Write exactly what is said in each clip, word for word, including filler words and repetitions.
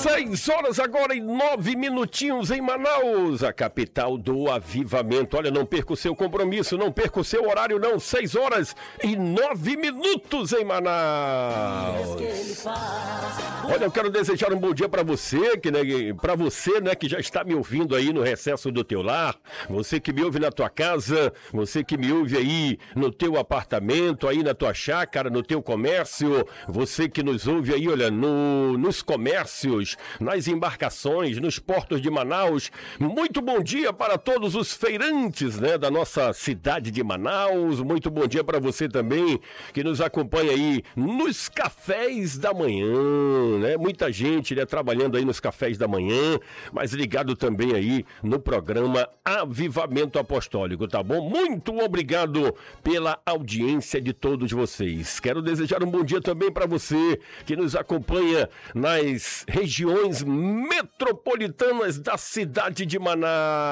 Seis horas agora e nove minutinhos em Manaus, a capital do avivamento. Olha, não perca o seu compromisso, não perca o seu horário, não. Seis horas e nove minutos em Manaus. Olha, eu quero desejar um bom dia para você, que né, para você, né, que já está me ouvindo aí no recesso do teu lar, você que me ouve na tua casa, você que me ouve aí no teu apartamento, aí na tua chácara, no teu comércio, você que nos ouve aí, olha, no, nos comércios, nas embarcações, nos portos de Manaus. Muito bom dia para todos os feirantes, né, da nossa cidade de Manaus. Muito bom dia para você também que nos acompanha aí nos cafés da manhã, né? Muita gente, né, trabalhando aí nos cafés da manhã, mas ligado também aí no programa Avivamento Apostólico, tá bom? Muito obrigado pela audiência de todos vocês. Quero desejar um bom dia também para você que nos acompanha nas regiões metropolitanas da cidade de Manaus.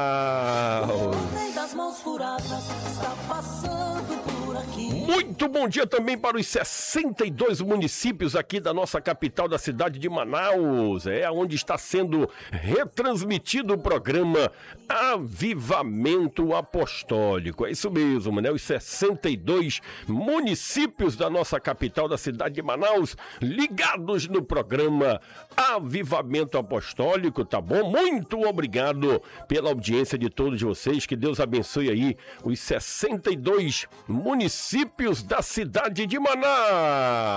Muito bom dia também para os sessenta e dois municípios aqui da nossa capital, da cidade de Manaus, é onde está sendo retransmitido o programa Avivamento Apostólico. É isso mesmo, né? Os sessenta e dois municípios da nossa capital, da cidade de Manaus, ligados no programa Avivamento Apostólico, tá bom? Muito obrigado pela audiência de todos vocês, que Deus abençoe aí os sessenta e dois municípios da cidade de Manaus.